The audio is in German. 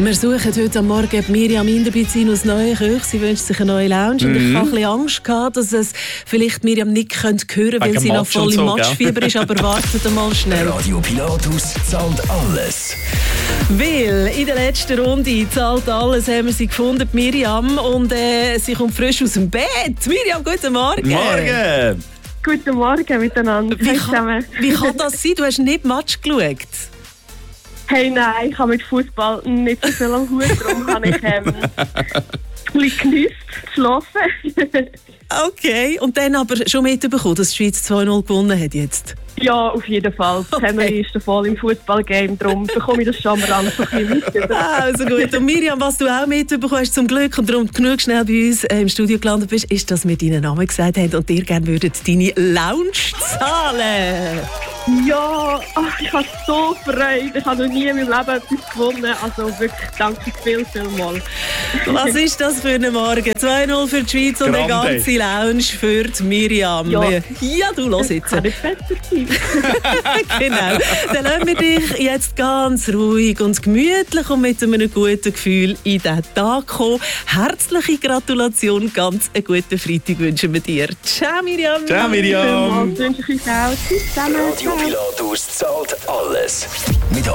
Wir suchen heute am Morgen Miriam Inderbizin aus Neuenkirch. Sie wünscht sich eine neue Lounge. Und ich hatte ein bisschen Angst gehabt, dass es vielleicht Miriam nicht hören könnte, weil sie noch voll im Matschfieber ist. Aber wartet mal schnell. Radio Pilatus zahlt alles. Weil in der letzten Runde zahlt alles, haben wir sie gefunden, Miriam. Und sie kommt frisch aus dem Bett. Miriam, guten Morgen. Morgen. Guten Morgen miteinander. Wie kann das sein? Du hast nicht Match geschaut? Hey, nein, ich habe mit Fußball nicht so viel am Hut, darum habe ich ein bisschen genießt zu schlafen. Okay, und dann aber schon mitbekommen, dass die Schweiz 2-0 gewonnen hat jetzt? Ja, auf jeden Fall. Die Family ist voll im Fußballgame, darum bekomme ich das schon mal an so ein bisschen mit. Also gut, und Miriam, was du auch mitbekommen hast zum Glück und darum genug schnell bei uns im Studio gelandet bist, ist, dass wir deinen Namen gesagt haben und dir gerne würden deine Lounge zahlen. Ja, ich habe so gefreut. Ich habe noch nie in meinem Leben etwas gewonnen. Also wirklich, danke vielmals. Was ist das für ein Morgen? 2-0 für die Schweiz und eine ganze Lounge für die Miriam. Ja, du los jetzt. Kann nicht besser sein. Genau. Dann lassen wir dich jetzt ganz ruhig und gemütlich und mit einem guten Gefühl in diesen Tag kommen. Herzliche Gratulation, ganz einen guten Freitag wünschen wir dir. Ciao, Miriam. Ciao, Miriam. Das wünsche ich euch auch. Tschüss zusammen. Radio Pilatus zahlt alles. Mit